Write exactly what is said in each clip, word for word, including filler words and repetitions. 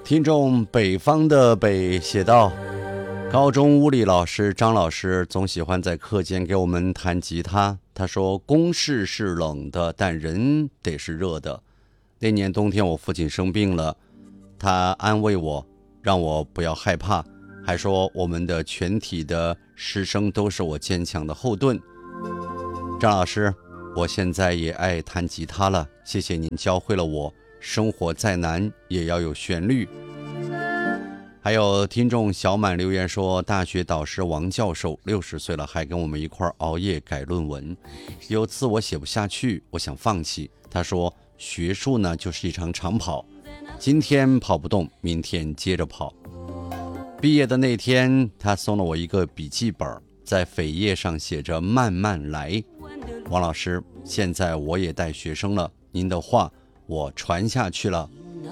听众北方的北写道，高中物理老师张老师总喜欢在课间给我们弹吉他。他说公式是冷的，但人得是热的。那年冬天我父亲生病了，他安慰我，让我不要害怕，还说我们的全体的师生都是我坚强的后盾。张老师，我现在也爱弹吉他了，谢谢您教会了我，生活再难也要有旋律。还有听众小满留言说，大学导师王教授六十岁了，还跟我们一块熬夜改论文。有次我写不下去，我想放弃，他说学术呢就是一场长跑，今天跑不动，明天接着跑。毕业的那天，他送了我一个笔记本，在扉页上写着慢慢来。王老师，现在我也带学生了，您的话我传下去了。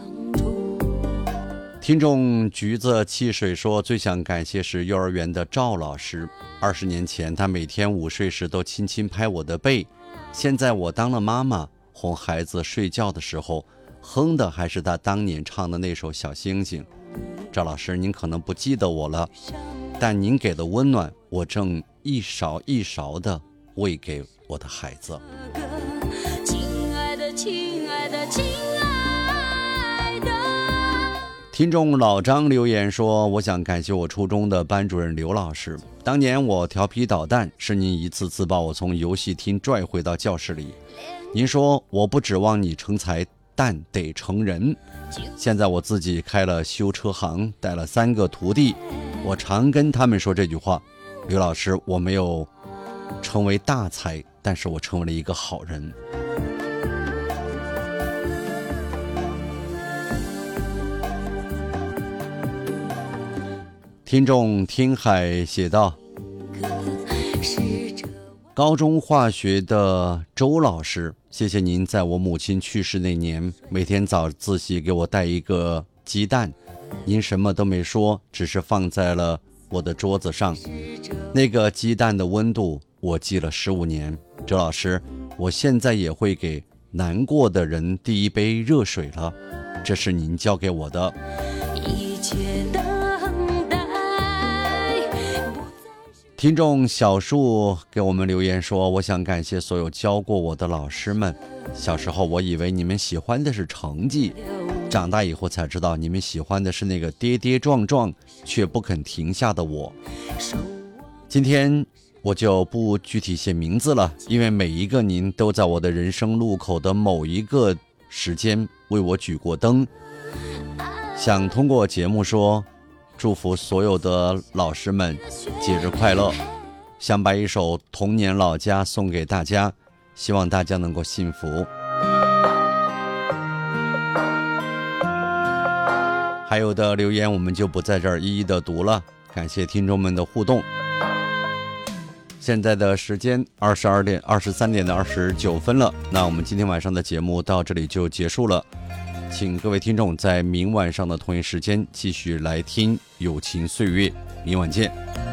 听众橘子汽水说，最想感谢是幼儿园的赵老师。二十年前，他每天午睡时都轻轻拍我的背。现在我当了妈妈，哄孩子睡觉的时候，哼的还是他当年唱的那首小星星。赵老师，您可能不记得我了，但您给的温暖，我正一勺一勺的喂给我的孩子。亲爱的，亲爱的，亲爱的。听众老张留言说，我想感谢我初中的班主任刘老师，当年我调皮捣蛋，是您一次次把我从游戏厅拽回到教室里。您说我不指望你成才，但得成人。现在我自己开了修车行，带了三个徒弟，我常跟他们说这句话，刘老师，我没有成为大才，但是我成为了一个好人。听众听海写道，高中化学的周老师，谢谢您在我母亲去世那年，每天早自习给我带一个鸡蛋，您什么都没说，只是放在了我的桌子上。那个鸡蛋的温度我记了十五年。周老师，我现在也会给难过的人递一杯热水了，这是您教给我的。一切等待。听众小树给我们留言说，我想感谢所有教过我的老师们。小时候我以为你们喜欢的是成绩，长大以后才知道你们喜欢的是那个跌跌撞撞却不肯停下的我。今天我就不具体写名字了，因为每一个您都在我的人生路口的某一个时间为我举过灯。想通过节目说，祝福所有的老师们节日快乐，想把一首《童年老家》送给大家，希望大家能够幸福。还有的留言我们就不在这儿一一的读了，感谢听众们的互动。现在的时间二十二点二十三点的二十九分了，那我们今天晚上的节目到这里就结束了，请各位听众在明晚上的同一时间继续来听友情岁月，明晚见。